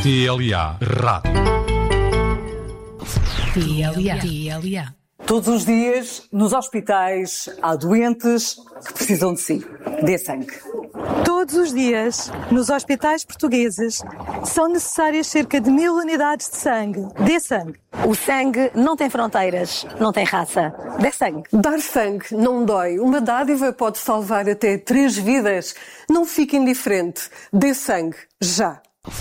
TLA Rádio. TLA. Todos os dias, nos hospitais, há doentes que precisam de si. Dê sangue. Todos os dias, nos hospitais portugueses, são necessárias cerca de 1000 unidades de sangue. Dê sangue. O sangue não tem fronteiras, não tem raça. Dê sangue. Dar sangue não dói. Uma dádiva pode salvar até 3 vidas. Não fique indiferente. Dê sangue. Já.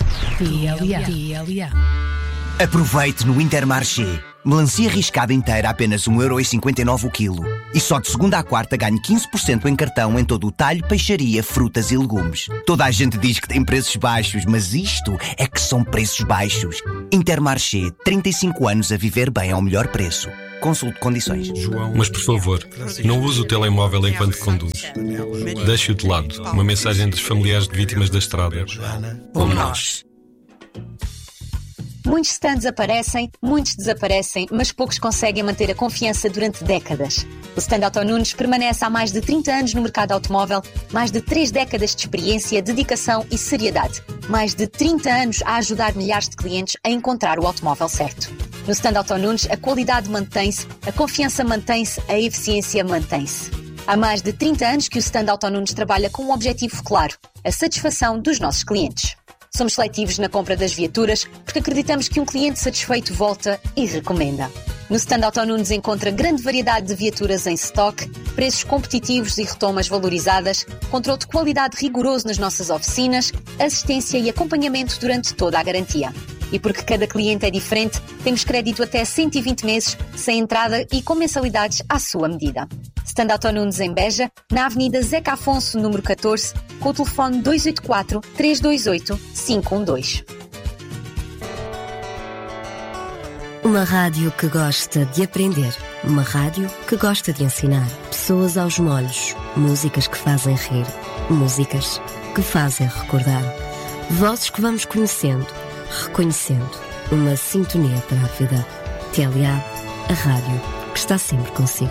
TLA. Aproveite no Intermarché. Melancia riscada inteira a apenas 1,59€ o quilo. E só de segunda à quarta ganhe 15% em cartão em todo o talho, peixaria, frutas e legumes. Toda a gente diz que tem preços baixos, mas isto é que são preços baixos. Intermarché, 35 anos a viver bem ao melhor preço. Consulte condições. Mas por favor, não use o telemóvel enquanto conduz. Deixe-o de lado. Uma mensagem dos familiares de vítimas da estrada. Como nós. Muitos stands aparecem, muitos desaparecem, mas poucos conseguem manter a confiança durante décadas. O stand Auto Nunes permanece há mais de 30 anos no mercado automóvel, mais de 3 décadas de experiência, dedicação e seriedade. Mais de 30 anos a ajudar milhares de clientes a encontrar o automóvel certo. No stand Auto Nunes, a qualidade mantém-se, a confiança mantém-se, a eficiência mantém-se. Há mais de 30 anos que o stand Auto Nunes trabalha com um objetivo claro, a satisfação dos nossos clientes. Somos seletivos na compra das viaturas porque acreditamos que um cliente satisfeito volta e recomenda. No stand Auto Nunes encontra grande variedade de viaturas em stock, preços competitivos e retomas valorizadas, controle de qualidade rigoroso nas nossas oficinas, assistência e acompanhamento durante toda a garantia. E porque cada cliente é diferente, temos crédito até 120 meses, sem entrada e com mensalidades à sua medida. Stand Auto Nunes em Beja, na Avenida Zeca Afonso, número 14, com o telefone 284-328-512. Uma rádio que gosta de aprender. Uma rádio que gosta de ensinar. Pessoas aos molhos. Músicas que fazem rir. Músicas que fazem recordar. Vozes que vamos conhecendo, reconhecendo. Uma sintonia para a vida. TLA, a rádio que está sempre consigo.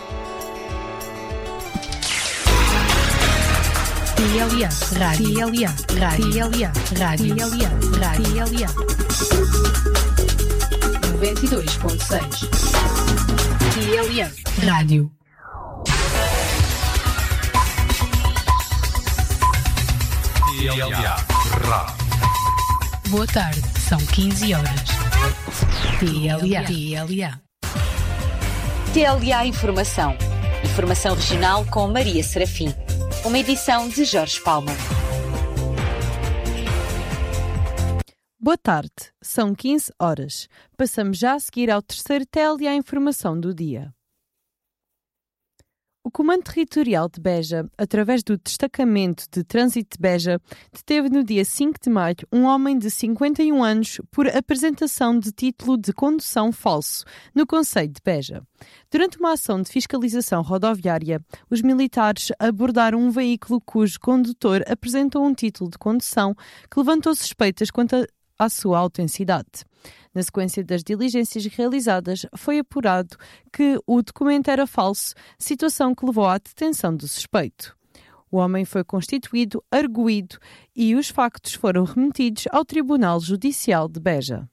TLA Rádio. TLA Rádio. TLA 92.6. TLA Rádio. TLA Rádio. Boa tarde, são 15 horas. TLA. TLA Informação. Informação regional com Maria Serafim. Uma edição de Jorge Palma. Boa tarde, são 15 horas. Passamos já a seguir ao terceiro TLA Informação do dia. O Comando Territorial de Beja, através do Destacamento de Trânsito de Beja, deteve no dia 5 de maio um homem de 51 anos por apresentação de título de condução falso no concelho de Beja. Durante uma ação de fiscalização rodoviária, os militares abordaram um veículo cujo condutor apresentou um título de condução que levantou suspeitas quanto à sua autenticidade. Na sequência das diligências realizadas, foi apurado que o documento era falso, situação que levou à detenção do suspeito. O homem foi constituído, arguído e os factos foram remetidos ao Tribunal Judicial de Beja.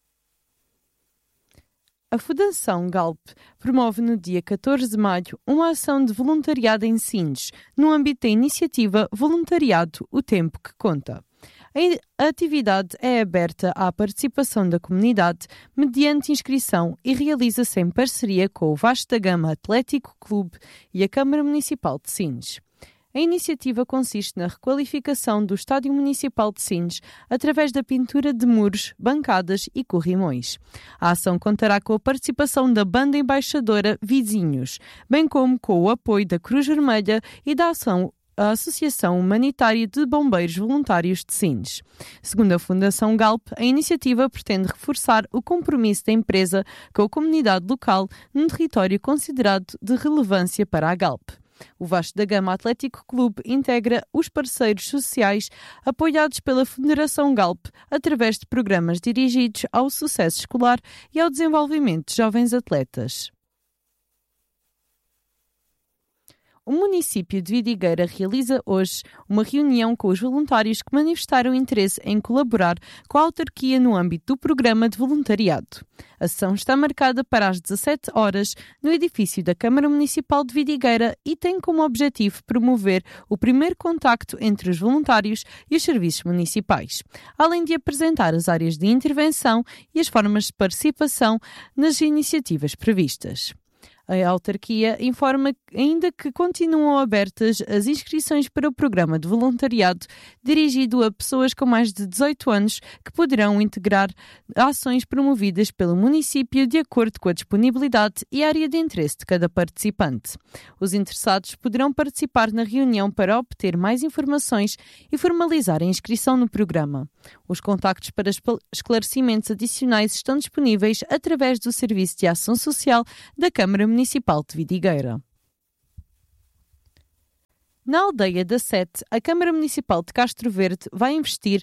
A Fundação Galp promove no dia 14 de maio uma ação de voluntariado em Sines, no âmbito da iniciativa Voluntariado O Tempo que Conta. A atividade é aberta à participação da comunidade mediante inscrição e realiza-se em parceria com o Vasco da Gama Atlético Clube e a Câmara Municipal de Sines. A iniciativa consiste na requalificação do Estádio Municipal de Sines através da pintura de muros, bancadas e corrimões. A ação contará com a participação da banda embaixadora Vizinhos, bem como com o apoio da Cruz Vermelha e da a Associação Humanitária de Bombeiros Voluntários de Sines. Segundo a Fundação Galp, a iniciativa pretende reforçar o compromisso da empresa com a comunidade local num território considerado de relevância para a Galp. O Vasco da Gama Atlético Clube integra os parceiros sociais apoiados pela Fundação Galp através de programas dirigidos ao sucesso escolar e ao desenvolvimento de jovens atletas. O município de Vidigueira realiza hoje uma reunião com os voluntários que manifestaram interesse em colaborar com a autarquia no âmbito do programa de voluntariado. A sessão está marcada para as 17 horas no edifício da Câmara Municipal de Vidigueira e tem como objetivo promover o primeiro contacto entre os voluntários e os serviços municipais, além de apresentar as áreas de intervenção e as formas de participação nas iniciativas previstas. A autarquia informa ainda que continuam abertas as inscrições para o programa de voluntariado dirigido a pessoas com mais de 18 anos que poderão integrar ações promovidas pelo município de acordo com a disponibilidade e área de interesse de cada participante. Os interessados poderão participar na reunião para obter mais informações e formalizar a inscrição no programa. Os contactos para esclarecimentos adicionais estão disponíveis através do Serviço de Ação Social da Câmara Municipal de Vidigueira. Na aldeia da Sete, a Câmara Municipal de Castro Verde vai investir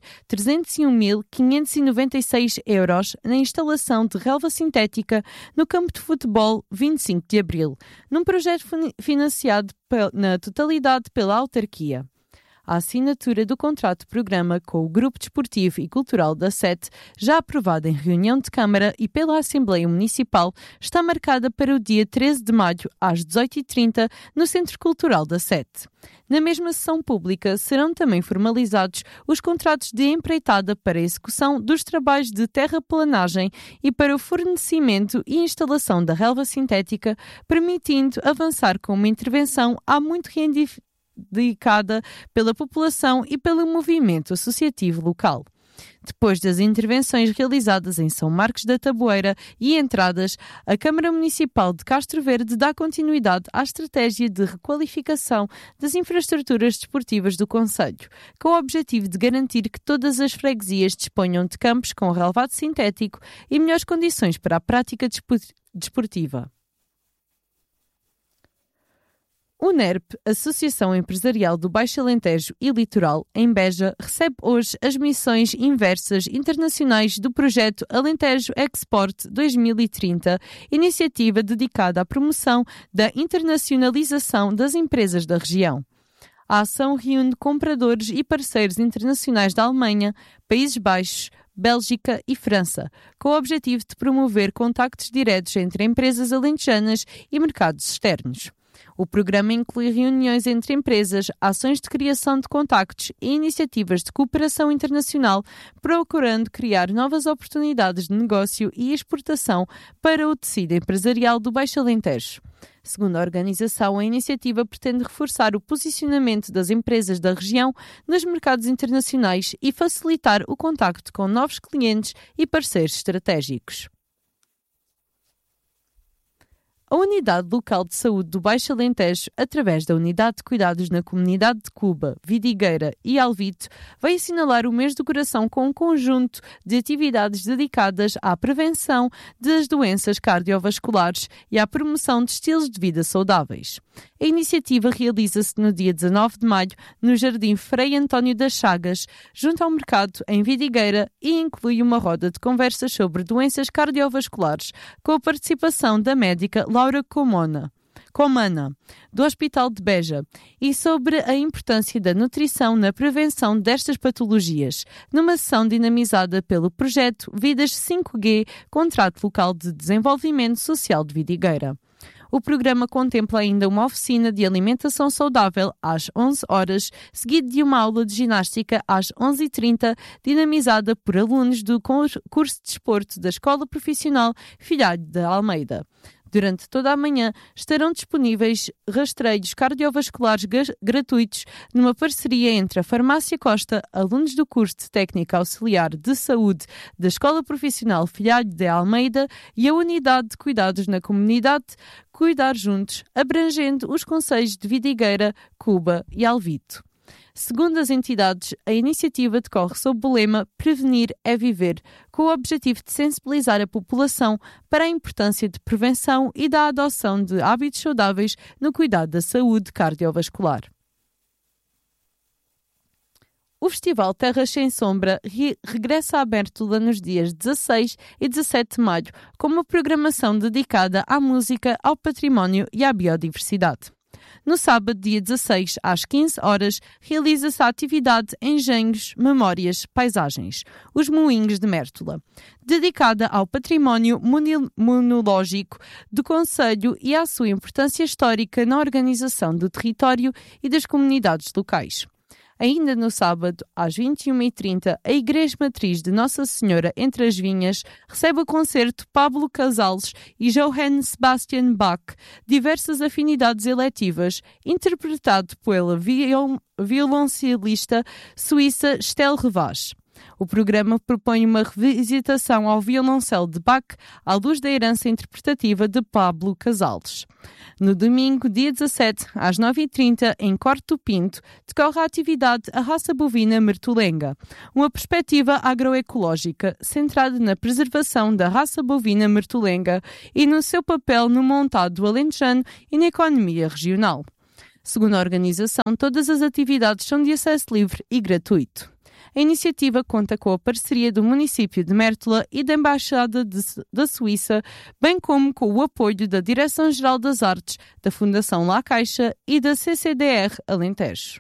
301.596 euros na instalação de relva sintética no campo de futebol 25 de Abril, num projeto financiado na totalidade pela autarquia. A assinatura do contrato-programa com o Grupo Desportivo e Cultural da Sete, já aprovada em reunião de Câmara e pela Assembleia Municipal, está marcada para o dia 13 de maio, às 18h30, no Centro Cultural da Sete. Na mesma sessão pública, serão também formalizados os contratos de empreitada para a execução dos trabalhos de terraplanagem e para o fornecimento e instalação da relva sintética, permitindo avançar com uma intervenção há muito dedicada pela população e pelo movimento associativo local. Depois das intervenções realizadas em São Marcos da Taboeira e Entradas, a Câmara Municipal de Castro Verde dá continuidade à estratégia de requalificação das infraestruturas desportivas do concelho, com o objetivo de garantir que todas as freguesias disponham de campos com relvado sintético e melhores condições para a prática desportiva. O NERP, Associação Empresarial do Baixo Alentejo e Litoral, em Beja, recebe hoje as missões inversas internacionais do projeto Alentejo Export 2030, iniciativa dedicada à promoção da internacionalização das empresas da região. A ação reúne compradores e parceiros internacionais da Alemanha, Países Baixos, Bélgica e França, com o objetivo de promover contactos diretos entre empresas alentejanas e mercados externos. O programa inclui reuniões entre empresas, ações de criação de contactos e iniciativas de cooperação internacional, procurando criar novas oportunidades de negócio e exportação para o tecido empresarial do Baixo Alentejo. Segundo a organização, a iniciativa pretende reforçar o posicionamento das empresas da região nos mercados internacionais e facilitar o contacto com novos clientes e parceiros estratégicos. A Unidade Local de Saúde do Baixo Alentejo, através da Unidade de Cuidados na Comunidade de Cuba, Vidigueira e Alvito, vai assinalar o mês do coração com um conjunto de atividades dedicadas à prevenção das doenças cardiovasculares e à promoção de estilos de vida saudáveis. A iniciativa realiza-se no dia 19 de maio no Jardim Frei António das Chagas, junto ao mercado em Vidigueira, e inclui uma roda de conversas sobre doenças cardiovasculares, com a participação da médica Laura Comana, do Hospital de Beja, e sobre a importância da nutrição na prevenção destas patologias, numa sessão dinamizada pelo projeto Vidas 5G, Contrato Local de Desenvolvimento Social de Vidigueira. O programa contempla ainda uma oficina de alimentação saudável às 11 horas, seguido de uma aula de ginástica às 11h30, dinamizada por alunos do curso de desporto da Escola Profissional Filhado de Almeida. Durante toda a manhã estarão disponíveis rastreios cardiovasculares gratuitos numa parceria entre a Farmácia Costa, alunos do curso de Técnica Auxiliar de Saúde da Escola Profissional Filhado de Almeida e a Unidade de Cuidados na Comunidade Cuidar Juntos, abrangendo os concelhos de Vidigueira, Cuba e Alvito. Segundo as entidades, a iniciativa decorre sob o lema Prevenir é Viver, com o objetivo de sensibilizar a população para a importância de prevenção e da adoção de hábitos saudáveis no cuidado da saúde cardiovascular. O Festival Terras Sem Sombra regressa à Bértola nos dias 16 e 17 de maio, com uma programação dedicada à música, ao património e à biodiversidade. No sábado, dia 16, às 15 horas, realiza-se a atividade Engenhos, Memórias, Paisagens, os Moinhos de Mértola, dedicada ao património monológico do concelho e à sua importância histórica na organização do território e das comunidades locais. Ainda no sábado, às 21h30, a Igreja Matriz de Nossa Senhora Entre as Vinhas recebe o concerto Pablo Casals e Johann Sebastian Bach, diversas afinidades eletivas, interpretado pela violoncelista suíça Stell Revaz. O programa propõe uma revisitação ao violoncelo de Bach à luz da herança interpretativa de Pablo Casals. No domingo, dia 17, às 9h30, em Corte do Pinto, decorre a atividade A Raça Bovina Mertolenga, uma perspectiva agroecológica centrada na preservação da raça bovina mertolenga e no seu papel no montado alentejano e na economia regional. Segundo a organização, todas as atividades são de acesso livre e gratuito. A iniciativa conta com a parceria do município de Mértola e da Embaixada da Suíça, bem como com o apoio da Direção-Geral das Artes, da Fundação La Caixa e da CCDR Alentejo.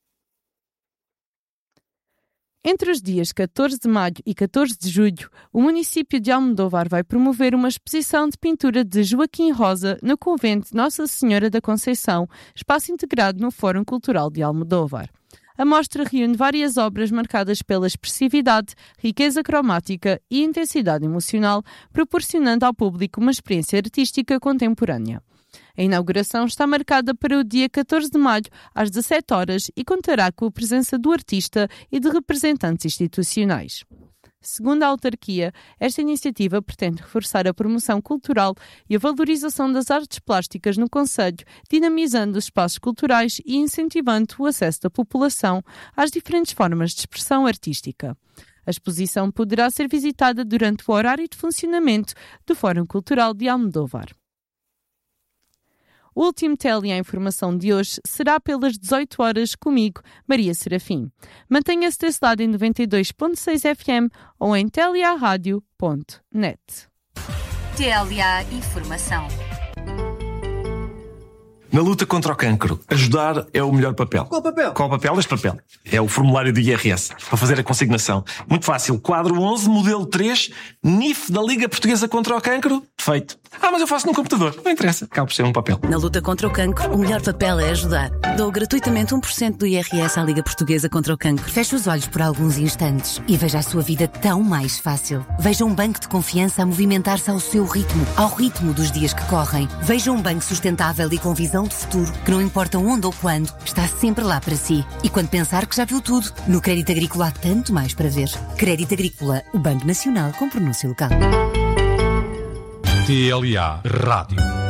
Entre os dias 14 de maio e 14 de julho, o município de Almodóvar vai promover uma exposição de pintura de Joaquim Rosa no convento Nossa Senhora da Conceição, espaço integrado no Fórum Cultural de Almodóvar. A mostra reúne várias obras marcadas pela expressividade, riqueza cromática e intensidade emocional, proporcionando ao público uma experiência artística contemporânea. A inauguração está marcada para o dia 14 de maio, às 17 horas, e contará com a presença do artista e de representantes institucionais. Segundo a autarquia, esta iniciativa pretende reforçar a promoção cultural e a valorização das artes plásticas no concelho, dinamizando os espaços culturais e incentivando o acesso da população às diferentes formas de expressão artística. A exposição poderá ser visitada durante o horário de funcionamento do Fórum Cultural de Almodóvar. O último Tele à informação de hoje será pelas 18 horas comigo, Maria Serafim. Mantenha-se desse lado em 92.6 FM ou em telearadio.net. TLA Informação. Na luta contra o cancro, ajudar é o melhor papel. Qual papel? Qual papel? Este papel. É o formulário do IRS, para fazer a consignação. Muito fácil. Quadro 11, modelo 3, NIF da Liga Portuguesa contra o Cancro. Feito. Mas eu faço num computador. Não interessa. Acaba por ser um papel. Na luta contra o cancro, o melhor papel é ajudar. Dou gratuitamente 1% do IRS à Liga Portuguesa contra o Cancro. Feche os olhos por alguns instantes e veja a sua vida tão mais fácil. Veja um banco de confiança a movimentar-se ao seu ritmo, ao ritmo dos dias que correm. Veja um banco sustentável e com visão de futuro, que não importa onde ou quando, está sempre lá para si. E quando pensar que já viu tudo, no Crédito Agrícola há tanto mais para ver. Crédito Agrícola, o Banco Nacional com pronúncio local. TLA Rádio.